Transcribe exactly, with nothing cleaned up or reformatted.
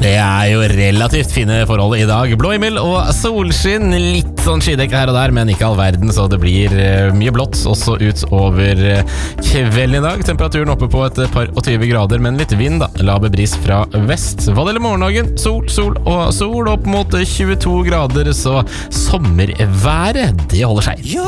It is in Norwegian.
Det er jo relativt fine forhold i dag. Blå himmel og solskinn, litt sånn skydekke her og der, men ikke all verden, så det blir mye blått også utover kvelden i dag. Temperaturen oppe på et par og tyve grader, men litt vind da. Laber bris fra vest. Hva det gjelder morgendagen? Sol, sol og sol opp mot tjueto grader, så sommerværet, det holder seg.